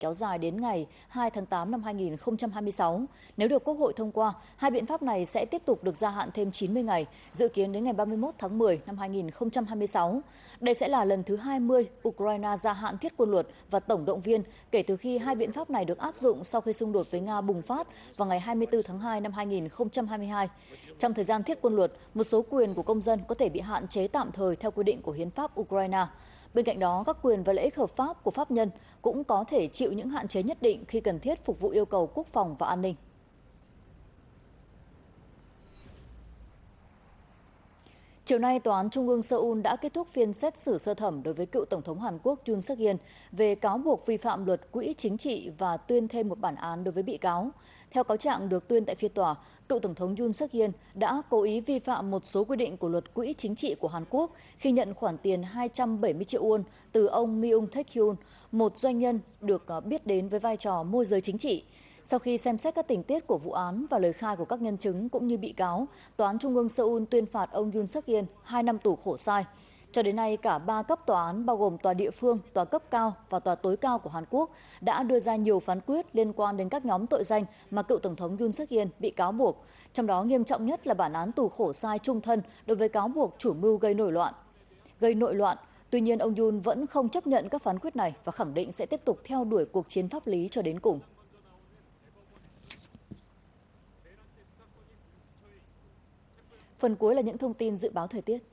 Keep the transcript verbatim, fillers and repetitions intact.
kéo dài đến ngày hai tháng tám năm hai nghìn không trăm hai mươi sáu. Nếu được Quốc hội thông qua, hai biện pháp này sẽ tiếp tục được gia hạn thêm chín mươi ngày, dự kiến đến ngày ba mươi mốt tháng mười năm hai nghìn không trăm hai mươi sáu. Đây sẽ là lần thứ hai mươi Ukraine gia hạn thiết quân luật và tổng động viên kể từ khi hai biện pháp này được áp dụng sau khi xung đột với Nga bùng phát vào ngày hai mươi tư tháng hai năm hai nghìn không trăm hai mươi hai. Trong thời gian thiết quân luật, một số quyền của công dân có thể bị hạn chế tạm thời theo quy định của hiến pháp Ukraine. Bên cạnh đó, các quyền và lợi ích hợp pháp của pháp nhân cũng có thể chịu những hạn chế nhất định khi cần thiết phục vụ yêu cầu quốc phòng và an ninh. Chiều nay, Tòa án Trung ương Seoul đã kết thúc phiên xét xử sơ thẩm đối với cựu Tổng thống Hàn Quốc Yoon suk yeol về cáo buộc vi phạm luật quỹ chính trị và tuyên thêm một bản án đối với bị cáo. Theo cáo trạng được tuyên tại phiên tòa, cựu Tổng thống Yoon suk yeol đã cố ý vi phạm một số quy định của luật quỹ chính trị của Hàn Quốc khi nhận khoản tiền hai trăm bảy mươi triệu won từ ông Myung Taek Hyun, một doanh nhân được biết đến với vai trò môi giới chính trị. Sau khi xem xét các tình tiết của vụ án và lời khai của các nhân chứng cũng như bị cáo, Tòa án Trung ương Seoul tuyên phạt ông Yoon suk yeol hai năm tù khổ sai. Cho đến nay, cả ba cấp tòa án bao gồm tòa địa phương, tòa cấp cao và tòa tối cao của Hàn Quốc đã đưa ra nhiều phán quyết liên quan đến các nhóm tội danh mà cựu Tổng thống Yoon suk yeol bị cáo buộc. Trong đó nghiêm trọng nhất là bản án tù khổ sai chung thân đối với cáo buộc chủ mưu gây nổi loạn. Gây nội loạn. Tuy nhiên, ông Yoon vẫn không chấp nhận các phán quyết này và khẳng định sẽ tiếp tục theo đuổi cuộc chiến pháp lý cho đến cùng. Phần cuối là những thông tin dự báo thời tiết.